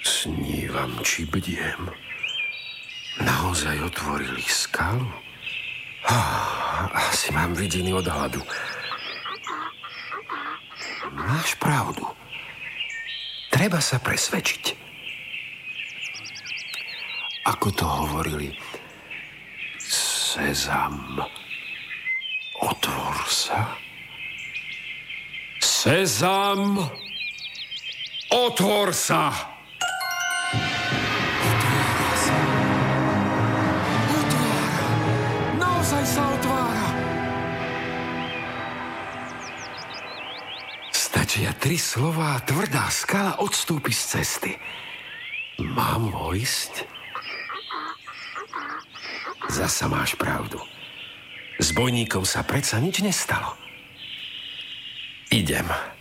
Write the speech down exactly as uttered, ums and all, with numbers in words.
Snívam, či bdiem. Naozaj otvorili skalu? Ah, asi mám vidiny od hladu. Máš pravdu. Treba sa presvedčiť. Ako to hovorili? Sezam, otvor sa. Sezam, otvor sa. Otvára sa. Otvára. Naozaj sa otvára. Stačia tri slová, tvrdá skala odstúpi z cesty. Mám vojsť? Zasa máš pravdu. S bojníkom sa predsa nič nestalo. Idem.